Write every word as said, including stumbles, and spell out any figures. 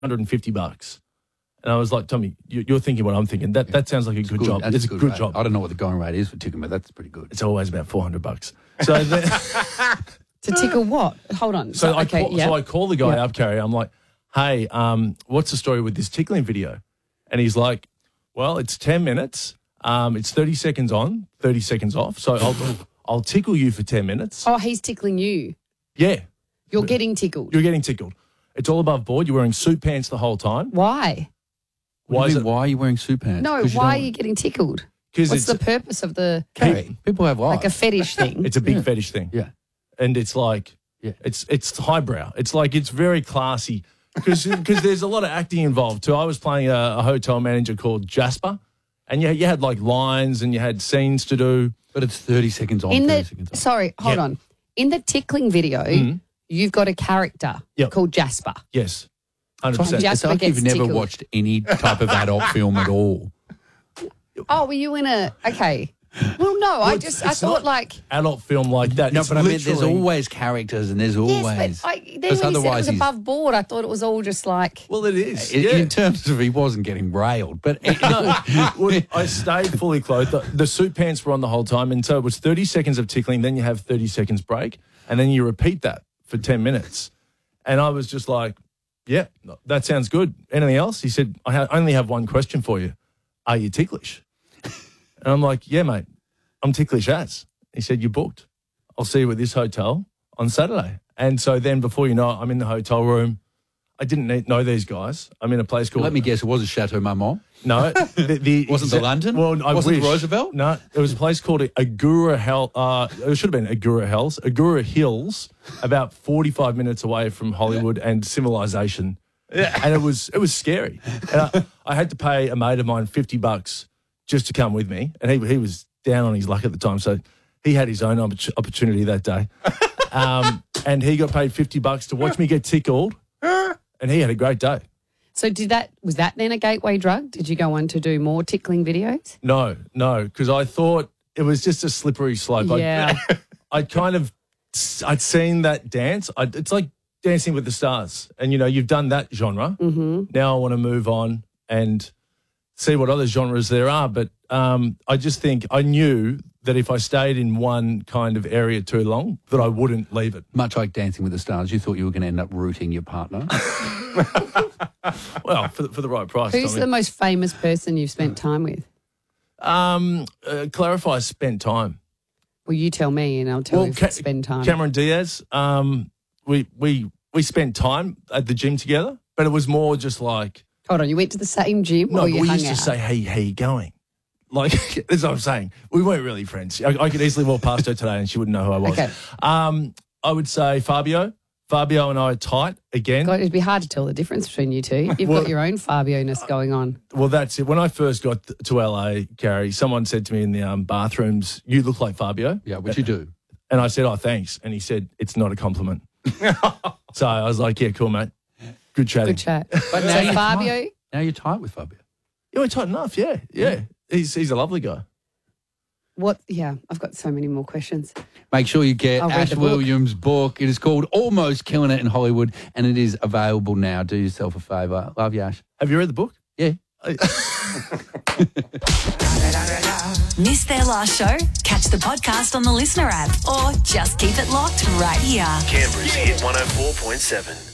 hundred fifty bucks. And I was like, Tommy, you, you're thinking what I'm thinking. That that sounds like a good, good. job. That's It's a good, good rate. job. I don't know what the going rate is for tickling, but that's pretty good. It's always about four hundred bucks. So then, To tickle what? Hold on. so, So, I okay, call, yeah. so I call the guy Yeah. up, Carrie. I'm like, hey, um, what's the story with this tickling video? And he's like, well, it's ten minutes. Um, it's thirty seconds on, thirty seconds off. So I'll I'll tickle you for ten minutes. Oh, he's tickling you. Yeah, You're getting tickled. you're getting tickled. It's all above board. You're wearing suit pants the whole time. Why? Why, Why is is it? why are you wearing suit pants? No, 'Cause you why are don't- you getting tickled? Because What's it's the purpose of the, Carrie, people have lives. like a fetish thing? it's a big Yeah. fetish thing. Yeah. And it's like, Yeah. it's it's highbrow. It's like it's very classy because there's a lot of acting involved too. I was playing a, a hotel manager called Jasper, and you you had like lines and you had scenes to do. But it's thirty seconds on, In thirty the seconds off. sorry, hold Yeah. on. In the tickling video, you've got a character Yep. called Jasper. Yes, hundred It's percent. Jasper it's like gets you've never tickled. watched any type of adult film at all. Oh, were you in a okay? Well, no, I it's- just I it's thought not like Adult film like that. No, It's but I mean, there's literally- always characters and there's always... yes, but I, then when Because you said it otherwise was he's- above board, I thought it was all just like Well, it is. in, yeah. in terms of he wasn't getting railed, but Well, I stayed fully clothed. The, the suit pants were on the whole time, and so it was thirty seconds of tickling. Then you have thirty seconds break, and then you repeat that for ten minutes. And I was just like, "Yeah, that sounds good." Anything else? He said, "I ha- only have one question for you. Are you ticklish?" And I'm like, "Yeah, mate, I'm ticklish as." He said, "You booked. I'll see you at this hotel on Saturday." And so then, before you know it, I'm in the hotel room. I didn't need, know these guys. I'm in a place called. let me guess, it was a Chateau Marmont. No, the, the Wasn't the London? Well, I Wasn't the wish. Roosevelt? No, it was a place called Agura Hell. Uh, it should have been Agura Hills, Agura Hills, about forty-five minutes away from Hollywood and civilization. Yeah. And it was it was scary. And I, I had to pay a mate of mine fifty bucks just to come with me, and he he was down on his luck at the time, so he had his own oppor- opportunity that day. Um, and he got paid fifty bucks to watch me get tickled, and he had a great day. so. Did that was that then a gateway drug? Did you go on to do more tickling videos? No, no, because I thought it was just a slippery slope. Yeah. I'd, I'd kind of, I'd seen that dance. I'd, it's like Dancing with the Stars. And, you know, you've done that genre. Mm-hmm. Now I want to move on and see what other genres there are. But um, I just think I knew that if I stayed in one kind of area too long, that I wouldn't leave it. Much like Dancing with the Stars, you thought you were going to end up rooting your partner. Well, for, the- for the right price. Who's Tommy. the most famous person you've spent time with? Um, uh, clarify spent time. Well, you tell me, and I'll tell you if Ca- it's spend time. Cameron Diaz, um, we we we spent time at the gym together, but it was more just like Hold on, you went to the same gym, no. or But you we hung used out? to say, "Hey, how you going?" Like that's what I'm saying. We weren't really friends. I, I could easily walk past her today and she wouldn't know who I was. Okay. Um, I would say Fabio. Fabio and I are tight again. God, it'd be hard to tell the difference between you two. You've Well- got your own Fabio-ness going on. Well, that's it. When I first got to L A, Gary, someone said to me in the um, bathrooms, "You look like Fabio." Yeah, which you do. And I said, "Oh, thanks." And he said, "It's not a compliment." So I was like, "Yeah, cool, mate. Good chatting." Good chat. But now So you're Fabio, tight. Now you're tight with Fabio. Yeah, we're tight enough. Yeah, yeah. He's he's a lovely guy. what? Yeah, I've got so many more questions. Make sure you get I'll read Ash the book. Williams' book. It is called Almost Killing It in Hollywood, and it is available now. Do yourself a favour. Love you, Ash. Have you read the book? Yeah. Missed their last show? Catch the podcast on the Listener app or just keep it locked right here. Canberra's Hit one oh four point seven.